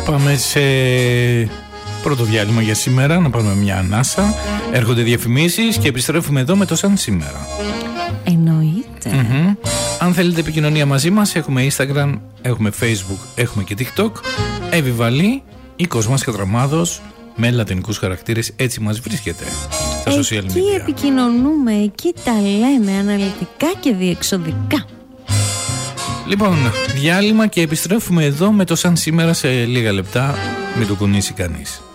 Πάμε σε πρώτο διάλειμμα για σήμερα, να πάρουμε μια ανάσα. Έρχονται διαφημίσεις και επιστρέφουμε εδώ με το Σαν Σήμερα. Εννοείται. Αν θέλετε επικοινωνία μαζί μας, έχουμε Instagram, έχουμε Facebook, έχουμε και TikTok. Εύη Βαλή ή Κοσμάς Κατραμάδος, με λατινικούς χαρακτήρες, έτσι μας βρίσκεται στα social media. Εκεί επικοινωνούμε, εκεί τα λέμε αναλυτικά και διεξοδικά. Λοιπόν, διάλειμμα και επιστρέφουμε εδώ με το Σαν Σήμερα σε λίγα λεπτά, μην το κουνήσει κανείς.